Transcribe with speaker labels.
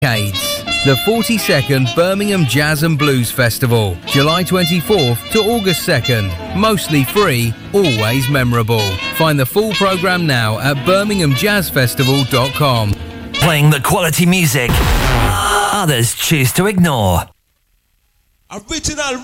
Speaker 1: The 42nd Birmingham Jazz and Blues Festival, July 24th to August 2nd. Mostly free, always memorable. Find the full programme now at birminghamjazzfestival.com.
Speaker 2: Playing the quality music others choose to ignore.
Speaker 3: Original